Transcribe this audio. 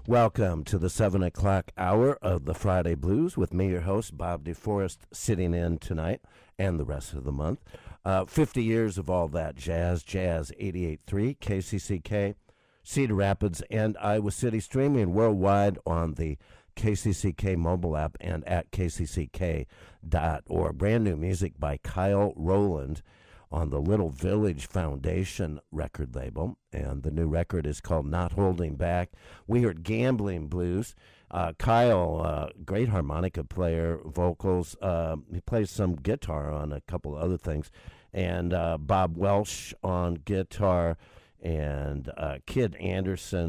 Welcome to the 7 o'clock hour of the Friday Blues with me, your host, Bob DeForest, sitting in tonight and the rest of the month. 50 years of all that jazz 88.3, KCCK, Cedar Rapids, and Iowa City, streaming worldwide on the KCCK mobile app and at kcck.org. Brand new music by Kyle Rowland on the Little Village Foundation record label, and the new record is called Not Holding Back. We heard Gambling Blues. Kyle, great harmonica player, vocals. He plays some guitar on a couple other things, and Bob Welsh on guitar, and Kid Anderson